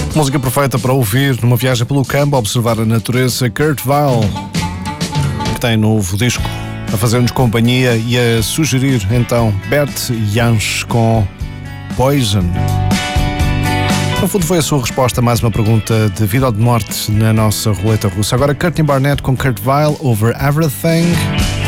Música perfeita para ouvir numa viagem pelo campo, a observar a natureza. Kurt Weill, que tem novo disco a fazer-nos companhia e a sugerir então Bert Jansch com Poison. No fundo foi a sua resposta a mais uma pergunta de vida ou de morte na nossa roleta russa. Agora Courtney Barnett com Kurt Weill, Over Everything.